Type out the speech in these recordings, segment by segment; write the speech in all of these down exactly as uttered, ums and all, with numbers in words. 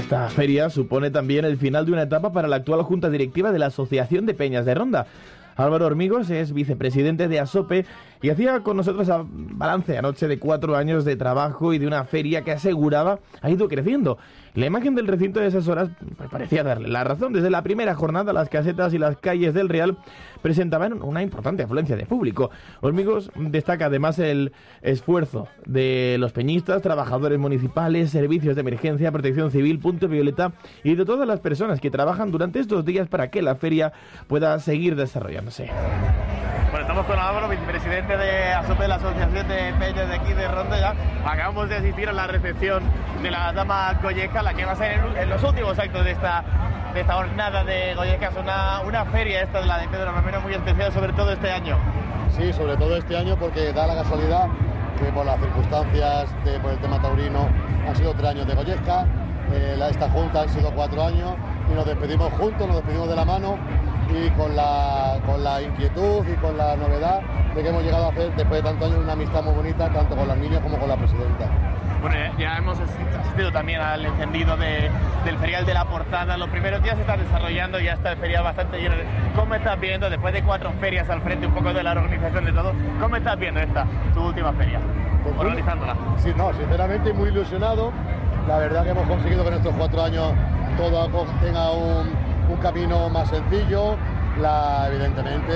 Esta feria supone también el final de una etapa para la actual junta directiva de la Asociación de Peñas de Ronda. Álvaro Hormigos es vicepresidente de ASOPE y hacía con nosotros a balance anoche de cuatro años de trabajo y de una feria que aseguraba ha ido creciendo. La imagen del recinto de esas horas pues, parecía darle la razón. Desde la primera jornada las casetas y las calles del Real presentaban una importante afluencia de público. Hormigos destaca además el esfuerzo de los peñistas, trabajadores municipales, servicios de emergencia, protección civil, Punto Violeta y de todas las personas que trabajan durante estos días para que la feria pueda seguir desarrollándose. Bueno, estamos con Álvaro, vicepresidente de ASOPE, de la Asociación de Peñas de aquí de Ronda. Ya acabamos de asistir a la recepción de la dama Goyesca, la que va a ser en, en los últimos actos de esta, de esta jornada de Goyesca. Es una, una feria esta de la de Pedro Romero muy especial, sobre todo este año. Sí, sobre todo este año porque da la casualidad que por las circunstancias, de, por el tema taurino, han sido tres años de Goyesca. Eh, la, esta junta han sido cuatro años y nos despedimos juntos, nos despedimos de la mano y con la, con la inquietud y con la novedad de que hemos llegado a hacer después de tantos años una amistad muy bonita tanto con las niñas como con la presidenta. Bueno, ya hemos asistido también al encendido de, del ferial de la Portada. Los primeros días se están desarrollando, ya está el ferial bastante lleno. ¿Cómo estás viendo, después de cuatro ferias al frente, un poco de la organización de todo, cómo estás viendo esta, tu última feria, pues organizándola? Sí, no, sinceramente muy ilusionado. La verdad que hemos conseguido que en estos cuatro años todo tenga un, un camino más sencillo. La, evidentemente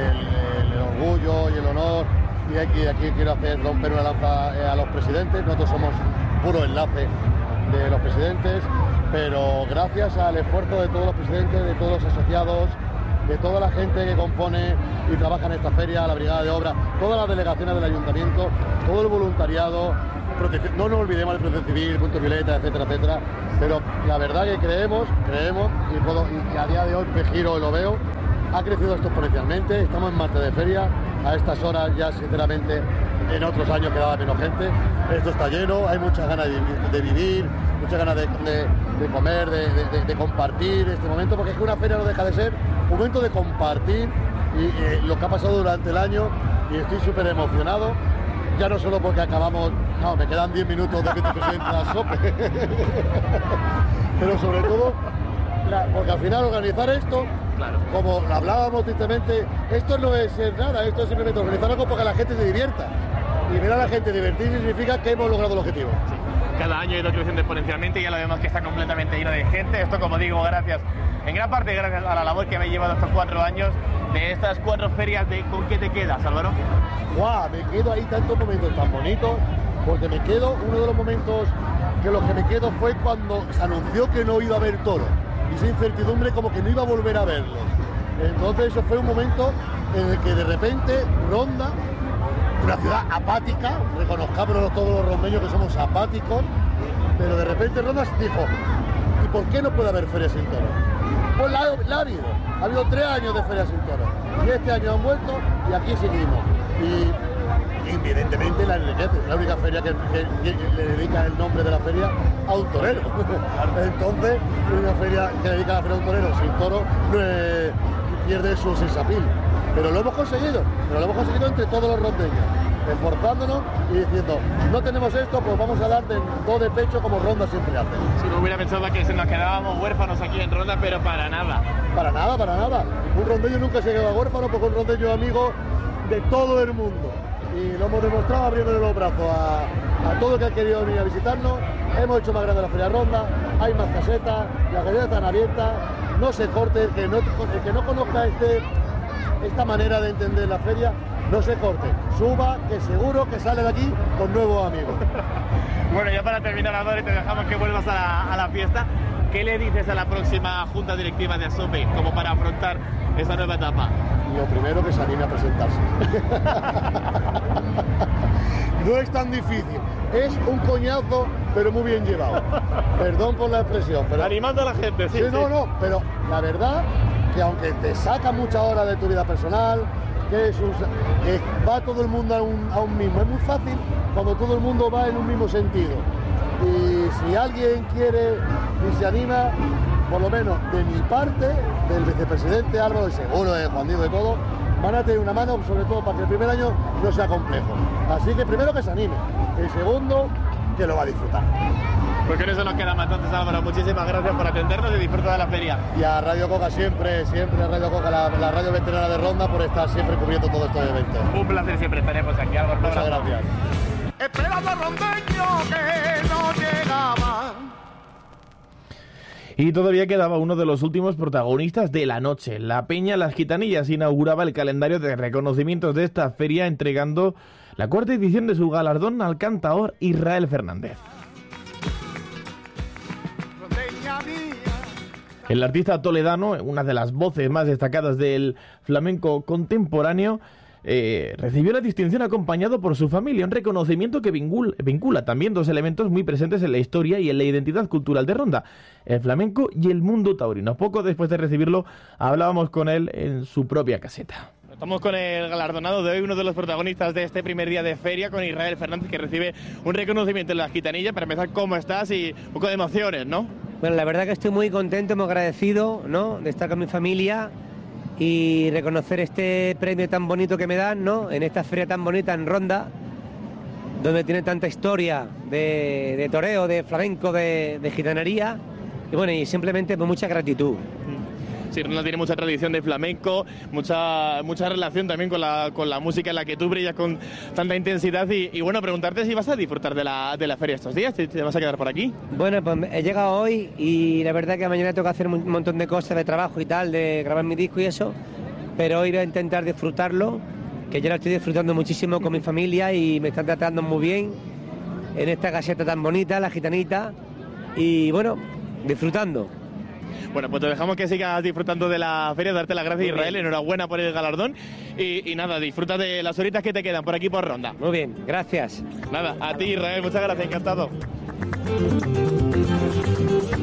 el, el orgullo y el honor, y aquí, aquí quiero hacer romper una lanza a los presidentes. Nosotros somos puro enlace de los presidentes, pero gracias al esfuerzo de todos los presidentes, de todos los asociados, de toda la gente que compone y trabaja en esta feria, la brigada de obra, todas las delegaciones del ayuntamiento, todo el voluntariado, no nos olvidemos de Protección Civil, Punto Violeta, etcétera, etcétera, pero la verdad que creemos, creemos, y, puedo, y a día de hoy me giro y lo veo, ha crecido esto exponencialmente. Estamos en martes de feria, a estas horas ya sinceramente en otros años quedaba menos gente, esto está lleno, hay muchas ganas de, de vivir, muchas ganas de, de, de comer, de, de, de compartir este momento, porque es que una feria no deja de ser un momento de compartir y, y lo que ha pasado durante el año, y estoy súper emocionado, ya no solo porque acabamos, no, me quedan diez minutos de vicepresidente de la ASOPE, pero sobre todo la, porque al final organizar esto, claro, como hablábamos tristemente, esto no es ser nada, esto es simplemente organizar algo para que la gente se divierta, y ver a la gente divertirse significa que hemos logrado el objetivo. Sí. Cada año ha ido creciendo exponencialmente y ya lo vemos que está completamente lleno de gente. Esto, como digo, gracias, en gran parte gracias a la labor que habéis llevado estos cuatro años de estas cuatro ferias. De, ¿con qué te quedas, Álvaro? Guau, me quedo ahí tantos momentos tan bonitos, porque me quedo, uno de los momentos que los que me quedo fue cuando se anunció que no iba a haber toros, y esa incertidumbre como que no iba a volver a verlos. Entonces eso fue un momento en el que de repente Ronda, una ciudad apática, reconozcámonos todos los rondeños que somos apáticos, pero de repente Ronda dijo, ¿y por qué no puede haber ferias sin toros? Pues la, la ha habido, ha habido tres años de ferias sin toros, y este año han vuelto y aquí seguimos. Y evidentemente la enriquece, es la única feria que, que, que le dedica el nombre de la feria a un torero. Entonces, una feria que dedica la feria a un torero sin toro no es, pierde su sensapil. Pero lo hemos conseguido, pero lo hemos conseguido entre todos los rondeños, esforzándonos y diciendo, no tenemos esto, pues vamos a dar de, todo de pecho como Ronda siempre hace. Si no hubiera pensado que se nos quedábamos huérfanos aquí en Ronda, pero para nada. Para nada, para nada. Un rondeño nunca se queda huérfano porque un rondeño es amigo de todo el mundo. Y lo hemos demostrado abriéndole los brazos a, a todo el que ha querido venir a visitarnos. Hemos hecho más grande la Feria Ronda, hay más casetas, las casetas están abiertas, no se corte, el que no, el que no conozca este, esta manera de entender la feria, no se corte, suba, que seguro que sale de aquí con nuevos amigos. Bueno, ya para terminar, Álvaro, y te dejamos que vuelvas a la, a la fiesta. ¿Qué le dices a la próxima junta directiva de ASOPE como para afrontar esta nueva etapa? Lo primero, que se anime a presentarse. No es tan difícil, es un coñazo, pero muy bien llevado. Perdón por la expresión, pero... Animando a la gente, sí, sí. sí. No, no, pero la verdad que aunque te saca muchas horas de tu vida personal, que, es un, que va todo el mundo a un, a un mismo, es muy fácil cuando todo el mundo va en un mismo sentido. Y si alguien quiere y se anima, por lo menos de mi parte, del vicepresidente Álvaro, y seguro de Juan Diego y todo, van a tener una mano, sobre todo para que el primer año no sea complejo. Así que primero que se anime, el segundo que lo va a disfrutar. Pues con eso nos queda más. Entonces, Álvaro, muchísimas gracias por atendernos y disfruta de la feria. Y a Radio Coca siempre, siempre a Radio Coca, la, la radio veterana de Ronda, por estar siempre cubriendo todos estos eventos. Un placer, siempre estaremos aquí, Álvaro. Muchas gracias. Esperando al rondeño que no llegaba. Y todavía quedaba uno de los últimos protagonistas de la noche. La Peña Las Gitanillas inauguraba el calendario de reconocimientos de esta feria entregando la cuarta edición de su galardón al cantaor Israel Fernández. El artista toledano, una de las voces más destacadas del flamenco contemporáneo, eh, recibió la distinción acompañado por su familia, un reconocimiento que vincula, vincula también dos elementos muy presentes en la historia y en la identidad cultural de Ronda, el flamenco y el mundo taurino. Poco después de recibirlo, hablábamos con él en su propia caseta. Estamos con el galardonado de hoy, uno de los protagonistas de este primer día de feria, con Israel Fernández, que recibe un reconocimiento en Las Gitanillas. Para empezar, ¿cómo estás? Y un poco de emociones, ¿no? Bueno, la verdad que estoy muy contento, muy agradecido, ¿no?, de estar con mi familia y reconocer este premio tan bonito que me dan, ¿no?, en esta feria tan bonita en Ronda, donde tiene tanta historia de, de toreo, de flamenco, de, de gitanería, y bueno, y simplemente pues mucha gratitud. Sí, Ronda tiene mucha tradición de flamenco, mucha mucha relación también con la, con la música en la que tú brillas con tanta intensidad y, y bueno, preguntarte si vas a disfrutar de la, de la feria estos días, ¿te, te vas a quedar por aquí? Bueno, pues he llegado hoy y la verdad que mañana tengo que hacer un montón de cosas de trabajo y tal, de grabar mi disco y eso, pero hoy voy a intentar disfrutarlo, que yo lo estoy disfrutando muchísimo con mi familia y me están tratando muy bien en esta caseta tan bonita, La Gitanita, y bueno, disfrutando. Bueno, pues te dejamos que sigas disfrutando de la feria, darte las gracias, Israel, enhorabuena por el galardón y, y nada, disfruta de las horitas que te quedan por aquí por Ronda. Muy bien, gracias. Nada, a ti, Israel, muchas gracias, encantado.